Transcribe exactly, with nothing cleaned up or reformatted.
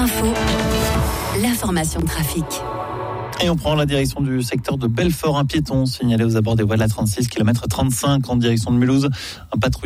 Info, l'information de trafic. Et on prend la direction du secteur de Belfort. Un piéton signalé aux abords des voies de la trente-six, kilomètre trente-cinq en direction de Mulhouse. Un patrouilleur